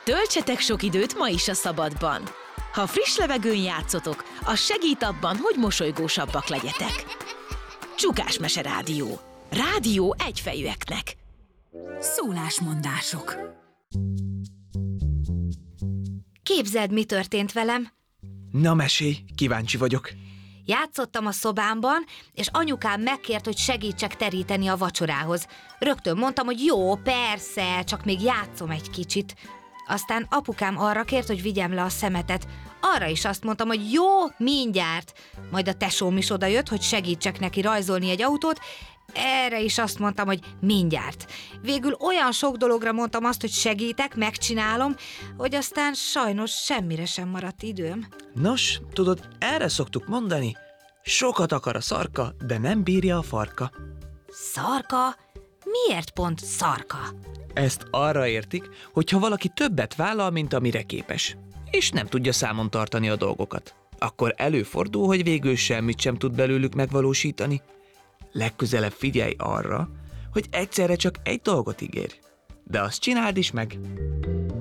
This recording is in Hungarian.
Töltsetek sok időt ma is a szabadban. Ha friss levegőn játszotok, az segít abban, hogy mosolygósabbak legyetek. Csukásmese Rádió. Rádió egyfejűeknek. Szólásmondások. Képzeld, mi történt velem? Na mesélj, kíváncsi vagyok. Játszottam a szobámban, és anyukám megkért, hogy segítsek teríteni a vacsorához. Rögtön mondtam, hogy jó, persze, csak még játszom egy kicsit. Aztán apukám arra kért, hogy vigyem le a szemetet. Arra is azt mondtam, hogy jó, mindjárt. Majd a tesóm is odajött, hogy segítsek neki rajzolni egy autót. Erre is azt mondtam, hogy mindjárt. Végül olyan sok dologra mondtam azt, hogy segítek, megcsinálom, hogy aztán sajnos semmire sem maradt időm. Nos, tudod, erre szoktuk mondani, sokat akar a szarka, de nem bírja a farka. Szarka? Miért pont szarka? Ezt arra értik, hogyha valaki többet vállal, mint amire képes, és nem tudja számon tartani a dolgokat. Akkor előfordul, hogy végül semmit sem tud belőlük megvalósítani. Legközelebb figyelj arra, hogy egyszerre csak egy dolgot ígér, de azt csináld is meg.